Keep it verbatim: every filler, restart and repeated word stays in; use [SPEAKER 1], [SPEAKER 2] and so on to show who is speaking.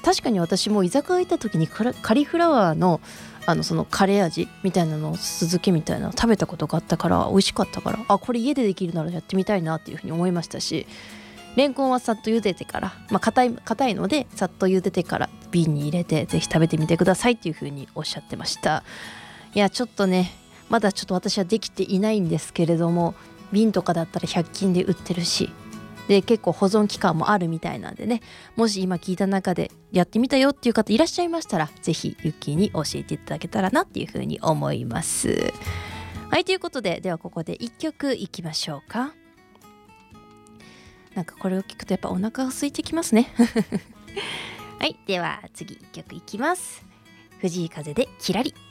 [SPEAKER 1] 確かに私も居酒屋行った時にカリフラワーのあのそのカレー味みたいなのを酢漬けみたいなのを食べたことがあったから美味しかったから、あこれ家でできるならやってみたいなっていうふうに思いましたし、レンコンはさっと茹でてから、まあ硬い硬いのでさっと茹でてから瓶に入れてぜひ食べてみてくださいっていうふうにおっしゃってました。いやちょっとねまだちょっと私はできていないんですけれども、瓶とかだったらひゃく均で売ってるし、で結構保存期間もあるみたいなんでね、もし今聞いた中でやってみたよっていう方いらっしゃいましたら、ぜひユッキーに教えていただけたらなっていうふうに思います。はい、ということで、ではここでいっきょくいきましょうか。なんかこれを聞くとやっぱお腹が空いてきますねはい、では次いっきょくいきます。藤井風でキラリ。